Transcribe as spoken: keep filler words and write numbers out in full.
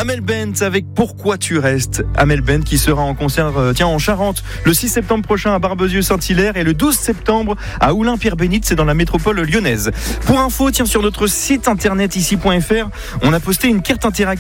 Amel Bent avec Pourquoi tu restes. Amel Bent qui sera en concert euh, tiens, en Charente le six septembre prochain à Barbezieux-Saint-Hilaire et le douze septembre à Oulin-Pierre-Bénite, c'est dans la métropole lyonnaise. Pour info, tiens, sur notre site internet ici point f r, on a posté une carte interactive